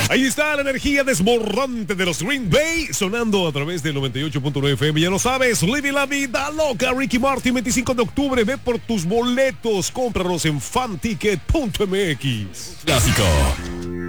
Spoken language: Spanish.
Ahí está la energía desbordante de los Green Bay sonando a través del 98.9 FM. Ya lo sabes, Living la vida loca. Ricky Martin, 25 de octubre. Ve por tus boletos. Cómpralos en fanticket.mx. Clásico